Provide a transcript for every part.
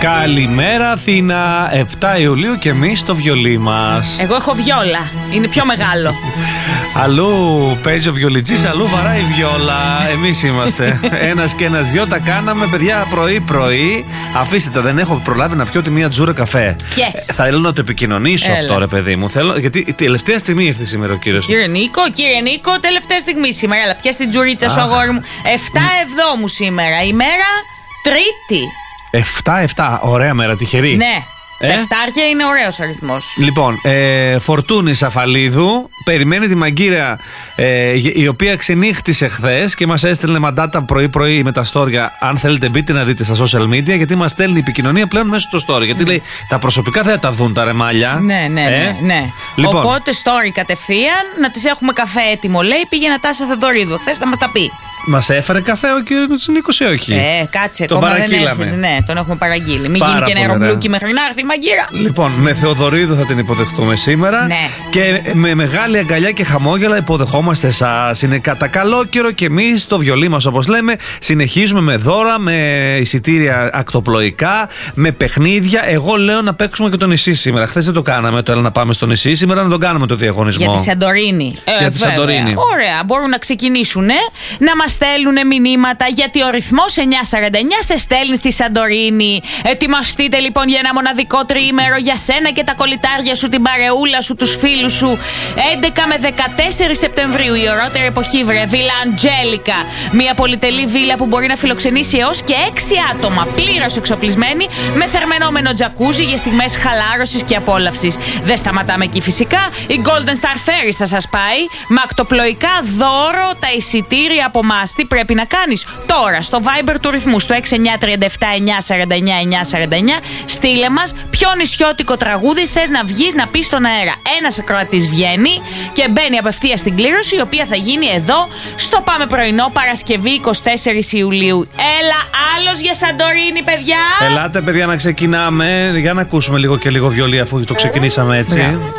Καλημέρα Αθήνα, 7 Ιουλίου και εμείς στο βιολί μας. Εγώ έχω βιόλα, είναι πιο μεγάλο. Αλλού παίζει ο βιολιτζής, αλλού βαράει η βιόλα. Εμείς είμαστε. Ένας και ένας δυο τα κάναμε, παιδιά, πρωί-πρωί. Αφήστε τα, δεν έχω προλάβει να πιω τη μία τζούρα καφέ. Θέλω να το επικοινωνήσω αυτό, ρε παιδί μου. Γιατί τελευταία στιγμή ήρθε σήμερα ο κύριος. Κύριε Νίκο, τελευταία στιγμή σήμερα. Αλλά πιάστε την τζουρίτσα σου, αγόρι μου. 7 Εβδόμου σήμερα. Ημέρα Τρίτη. 7, ωραία μέρα, τυχερή. Ναι. Εφτάρια είναι ωραίος αριθμός. Λοιπόν, Φορτούνη Σαφαλίδου περιμένει τη μαγκύρα η οποία ξενύχτησε χθες και μας έστελνε μαντάτα πρωί-πρωί με τα στόρια. Αν θέλετε, μπείτε να δείτε στα social media, γιατί μας στέλνει η επικοινωνία πλέον μέσα στο story. Γιατί λέει τα προσωπικά δεν θα τα δουν τα ρεμάλια. Ναι. Λοιπόν. Οπότε story κατευθείαν, να τις έχουμε καφέ έτοιμο. Λέει πήγαινα Τάσα Θεοδωρίδου. Χθες θα μας τα πει. Μας έφερε καφέ ο κύριος Νίκος ή όχι? Κάτσε, τον ακόμα δεν έρθει. Ναι, τον έχουμε παραγγείλει. Μην γίνει και νεροπλούκι μέχρι να έρθει η μαγκύρα. Λοιπόν, με Θεοδωρίδου θα την υποδεχτούμε σήμερα. Ναι. Και με μεγάλη αγκαλιά και χαμόγελα υποδεχόμαστε εσάς. Είναι κατά καλό καιρό και εμείς στο βιολί μας, όπως λέμε, συνεχίζουμε με δώρα, με εισιτήρια ακτοπλοϊκά, με παιχνίδια. Εγώ λέω να παίξουμε και το νησί σήμερα. Χθες δεν το κάναμε, το έλα να πάμε στο νησί. Σήμερα να τον κάνουμε το διαγωνισμό. Για τη Σαντορίνη. Για τη Σαντορίνη. Ωραία, μπορούν να ξεκινήσουν να μας στέλνουν μηνύματα, γιατί ο ρυθμός 949 σε στέλνει στη Σαντορίνη. Ετοιμαστείτε λοιπόν για ένα μοναδικό τριήμερο για σένα και τα κολλητάρια σου, την παρεούλα σου, τους φίλους σου. 11 με 14 Σεπτεμβρίου, η ωραιότερη εποχή, βρε. Βίλα Αντζέλικα. Μια πολυτελή βίλα που μπορεί να φιλοξενήσει έως και 6 άτομα, πλήρως εξοπλισμένη, με θερμαινόμενο τζακούζι για στιγμές χαλάρωσης και απόλαυσης. Δεν σταματάμε εκεί φυσικά. Η Golden Star Ferries θα σας πάει με ακτοπλοϊκά δώρο τα εισιτήρια από μας. Τι πρέπει να κάνεις τώρα στο Viber του ρυθμού, στο 6937-949-949, στείλε μας ποιο νησιώτικο τραγούδι θες να βγεις να πεις στον αέρα. Ένας ακροατής βγαίνει και μπαίνει απευθείας στην κλήρωση, η οποία θα γίνει εδώ στο Πάμε Πρωινό, Παρασκευή 24 Ιουλίου. Έλα, άλλος για Σαντορίνη, παιδιά. Ελάτε, παιδιά, να ξεκινάμε. Για να ακούσουμε λίγο και λίγο βιολί, αφού το ξεκινήσαμε έτσι.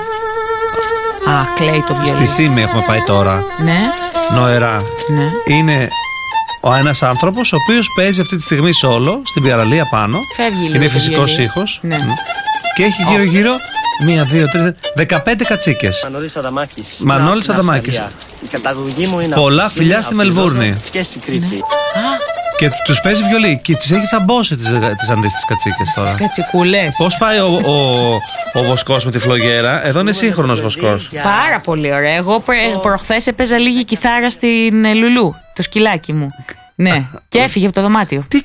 Κλαίει το βιολί. Στη Σήμη έχουμε πάει τώρα. Ναι. Νοερά. Ναι. Είναι ένας άνθρωπος ο οποίος παίζει αυτή τη στιγμή σόλο στην παραλία πάνω. Φεύγει λίγο. Είναι φυσικός ήχος. Ναι. Και έχει γύρω-γύρω 1, 2, 3, 15 κατσίκες. Μανώλης Αδαμάκης. Η καταγωγή μου είναι πολλά φιλιά στη Μελβούρνη. Και στην Κρήτη. Και τους παίζει βιολί και τις έχει σαμπώσει τις αντίστοιχες κατσίκες τώρα. Τις κατσικούλες. Πώς πάει ο βοσκός με τη φλογέρα? Εδώ είναι σύγχρονος βοσκός. Πάρα πολύ ωραία. Εγώ προχθές έπαιζα λίγη κιθάρα στην Λουλού, το σκυλάκι μου. Ναι, και έφυγε από το δωμάτιο. Τι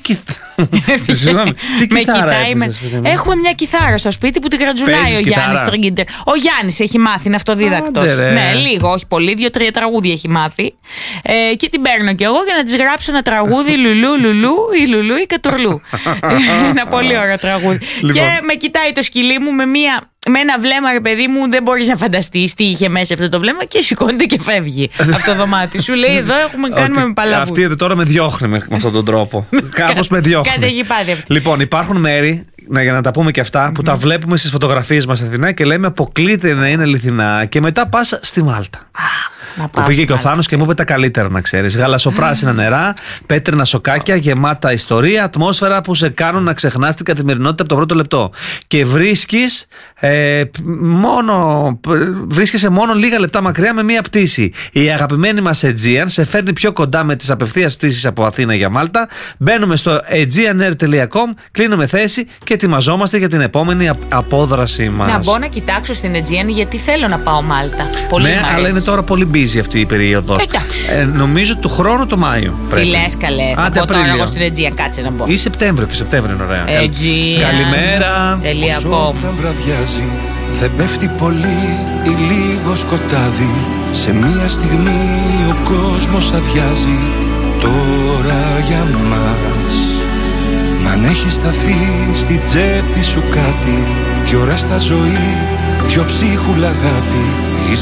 κιθάρα έπαιζες? Έχουμε μια κιθάρα στο σπίτι που την κρατζουνάει ο Γιάννης Τριγκίντερ. Ο Γιάννης έχει μάθει, είναι αυτοδίδακτος. Ναι, λίγο, όχι πολύ, 2-3 τραγούδια έχει μάθει. Και την παίρνω κι εγώ για να της γράψω ένα τραγούδι, Λουλού ή Κατουρλού. Ένα πολύ ωραίο τραγούδι. Και με κοιτάει το σκυλί μου με ένα βλέμμα, ρε παιδί μου, δεν μπορείς να φανταστείς τι είχε μέσα αυτό το βλέμμα, και σηκώνεται και φεύγει από το δωμάτι σου. Λέει, εδώ κάνουμε με παλαβού. Αυτή εδώ τώρα με διώχνει με αυτόν τον τρόπο. Κάπως με διώχνει. Κάτι έχει πάθει αυτή. Λοιπόν, υπάρχουν μέρη, για να τα πούμε και αυτά, που τα βλέπουμε στις φωτογραφίες μας Αθηνά και λέμε αποκλείται να είναι αληθινά. Και μετά πας στη Μάλτα. Που πήγε και ο Θάνος και μου είπε τα καλύτερα, να ξέρεις. Γαλασσοπράσινα νερά, πέτρινα σοκάκια, γεμάτα ιστορία, ατμόσφαιρα που σε κάνουν να ξεχνάς την καθημερινότητα από το πρώτο λεπτό. Και βρίσκεσαι μόνο λίγα λεπτά μακριά με μία πτήση. Η αγαπημένη μας Aegean σε φέρνει πιο κοντά με τις απευθείας πτήσεις από Αθήνα για Μάλτα. Μπαίνουμε στο aegeanair.com, κλείνουμε θέση και ετοιμαζόμαστε για την επόμενη απόδραση μας. Να μπω να κοιτάξω στην Aegean, γιατί θέλω να πάω Μάλτα. Πολύ ναι, αλλά είναι τώρα πολύ busy αυτή η περίοδος. Νομίζω του χρόνου το Μάιο. Τι λες, καλέ? Θα πω τώρα εγώ στην Aegean, κάτσε να μπω. Ή Σεπτέμβριο, και Σεπτέμβριο είναι ωραία. Aegean. Καλημέρα. Όταν βραδιάζει, δεν πέφτει πολύ ή λίγο σκοτάδι. Σε μία στιγμή ο κόσμος αδειάζει. Τώρα για μας. Μ' αν έχει σταθεί στη τσέπη σου κάτι, 2 ώρα στα ζωή, 2 ψίχουλα αγάπη.